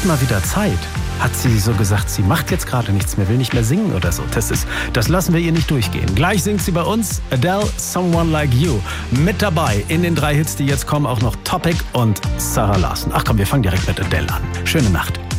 hat mal wieder Zeit. Hat sie so gesagt, sie macht jetzt gerade nichts mehr, will nicht mehr singen oder so. Das lassen wir ihr nicht durchgehen. Gleich singt sie bei uns Adele, Someone Like You. Mit dabei in den 3 Hits, die jetzt kommen, auch noch Topic und Sarah Larsson. Ach komm, wir fangen direkt mit Adele an. Schöne Nacht.